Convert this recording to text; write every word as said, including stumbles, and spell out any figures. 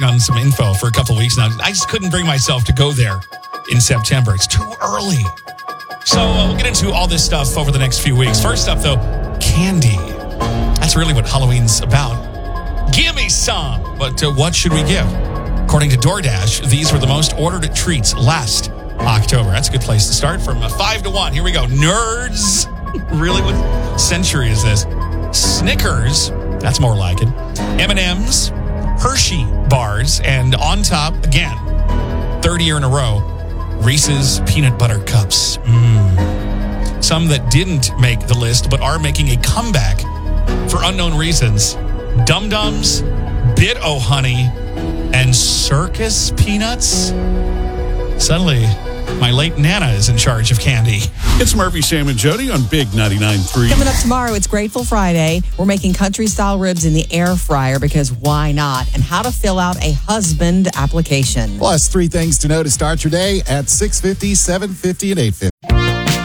on some info for a couple of weeks now. I just couldn't bring myself to go there in September. It's too early. So uh, we'll get into all this stuff over the next few weeks. First up, though, candy. That's really what Halloween's about. Give me some. But uh, what should we give? According to DoorDash, these were the most ordered treats last October. That's a good place to start. From uh, five to one. Here we go. Nerds. Really? What century is this? Snickers. That's more like it. M and M's. Hershey bars. And on top, again, third year in a row, Reese's Peanut Butter Cups. Mmm. Some that didn't make the list, but are making a comeback for unknown reasons. Dum Dums, Bit O' Honey, and Circus Peanuts. Suddenly, my late Nana is in charge of candy. It's Murphy, Sam, and Jody on Big ninety-nine point three. Coming up tomorrow, it's Grateful Friday. We're making country-style ribs in the air fryer because why not? And how to fill out a husband application. Plus, three things to know to start your day at six fifty, seven fifty, and eight fifty.